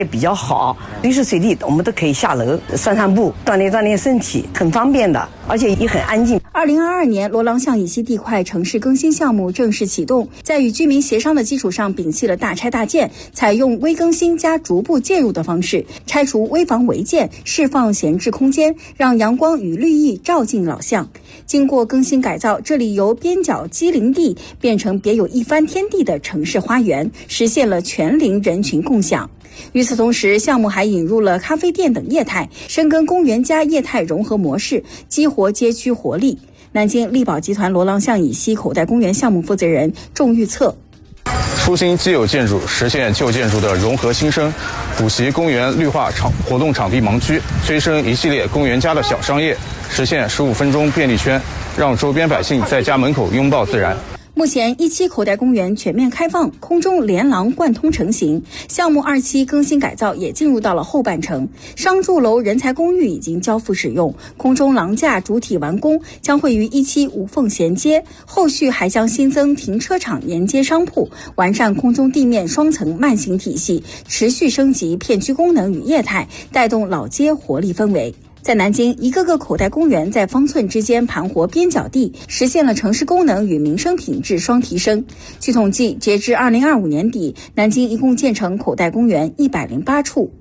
比较好，随时随地我们都可以下楼散散步，锻炼身体，很方便的，而且也很安静。 2022年，罗郎巷以西地块城市更新项目正式启动，在与居民协商的基础上，摒弃了大拆大建，采用微更新加逐步介入的方式，拆除危房违建，释放闲置空间，让阳光与绿意照进老巷。经过更新改造，这里由边角畸零地变成别有一番天地的城市花园，实现了全龄人群共享。与此同时，项目还引入了咖啡店等业态，深耕公园加业态融合模式，激活街区活力。南京力宝集团罗郎巷以西口袋公园项目负责人仲玉策： 出新既有建筑，实现旧建筑的融合新生，补齐公园绿化活动场地盲区，催生一系列公园家的小商业，实现15分钟便利圈，让周边百姓在家门口拥抱自然。 目前1期口袋公园全面开放，空中连廊贯通成型，项目2期更新改造也进入到了后半程。商住楼人才公寓已经交付使用，空中廊架主体完工，将会于1期无缝衔接，后续还将新增停车场沿街商铺，完善空中地面双层慢行体系，持续升级片区功能与业态，带动老街活力氛围。在南京，一个个口袋公园在方寸之间盘活边角地，实现了城市功能与民生品质双提升。据统计，截至2025年底，南京一共建成口袋公园108处。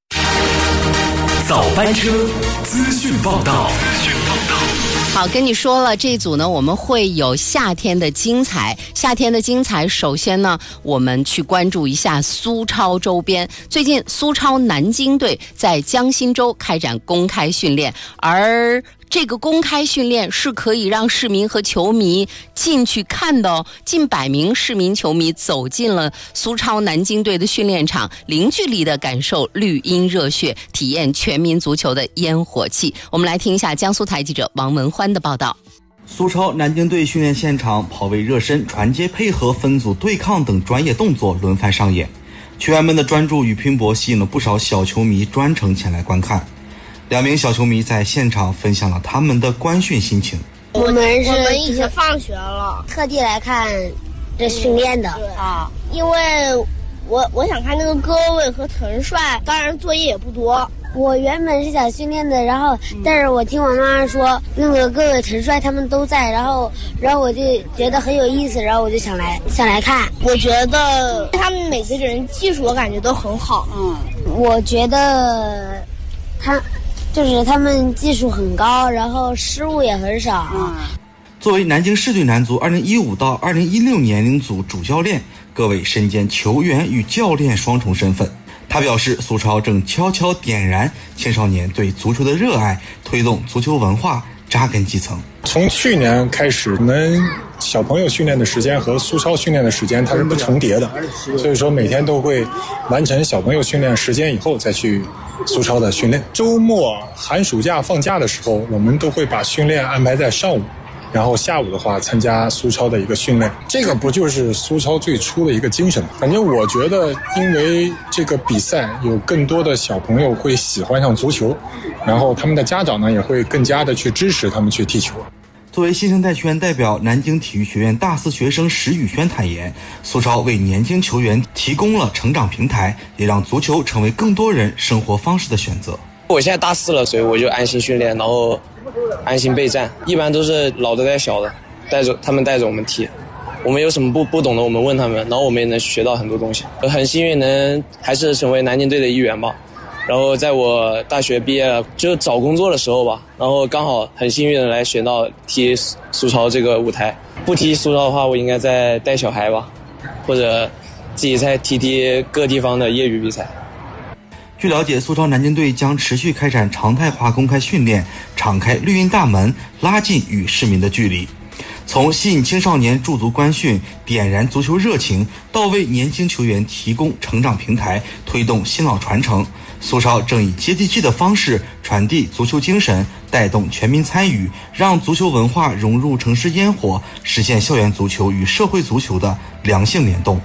早班车资讯报道。 好，跟你说了，这一组呢，我们会有夏天的精彩。夏天的精彩，首先呢，我们去关注一下苏超周边。最近，苏超南京队在江心洲开展公开训练，而这个公开训练是可以让市民和球迷进去看的哦。近100名市民球迷走进了苏超南京队的训练场，零距离的感受绿茵热血，体验全民足球的烟火气。我们来听一下江苏台记者王文欢的报道。 苏超南京队训练现场，跑位热身、传接配合、分组对抗等专业动作轮番上演，球员们的专注与拼搏吸引了不少小球迷专程前来观看。2名小球迷在现场分享了他们的观训心情。 我们已经放学了，特地来看这训练的啊，因为我想看那个戈伟和陈帅，当然作业也不多。 我原本是想训练的，但是我听我妈妈说那个各位陈帅他们都在，然后我就觉得很有意思，然后我就想来看。 我觉得他们每个人技术我感觉都很好。 我觉得他们技术很高，然后失误也很少。 作为南京市队男足2015到2016年龄组主教练，各位身兼球员与教练双重身份。他表示，苏超正悄悄点燃青少年对足球的热爱，推动足球文化扎根基层。 从去年开始，我们小朋友训练的时间和苏超训练的时间它是不重叠的，所以说每天都会完成小朋友训练时间以后再去苏超的训练。周末寒暑假放假的时候，我们都会把训练安排在上午，然后下午的话参加苏超的一个训练。这个不就是苏超最初的一个精神吗？反正我觉得因为这个比赛有更多的小朋友会喜欢上足球，然后他们的家长呢也会更加的去支持他们去踢球。 作为新生代球员代表，南京体育学院大4学生石宇轩坦言，苏超为年轻球员提供了成长平台，也让足球成为更多人生活方式的选择。 我现在大4了，所以我就安心训练，然后安心备战，一般都是老的带小的，他们带着我们踢。我们有什么不懂的，我们问他们，然后我们也能学到很多东西。很幸运能还是成为南京队的一员吧。然后在我大学毕业了，就找工作的时候吧，然后刚好很幸运的来选到踢苏超这个舞台。不踢苏超的话，我应该在带小孩吧，或者自己再踢各地方的业余比赛。 据了解，苏超南京队将持续开展常态化公开训练，敞开绿茵大门，拉近与市民的距离。从吸引青少年驻足观训，点燃足球热情，到为年轻球员提供成长平台，推动新老传承，苏超正以接地气的方式传递足球精神，带动全民参与，让足球文化融入城市烟火，实现校园足球与社会足球的良性联动。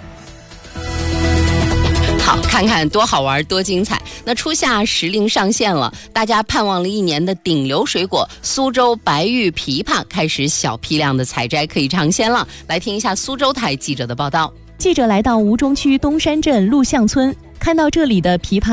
好，看看多好玩多精彩。那初夏时令上线了，大家盼望了1年的顶流水果苏州白玉枇杷开始小批量的采摘，可以尝鲜了。来听一下苏州台记者的报道。 记者来到吴中区东山镇陆巷村，看到这里的枇杷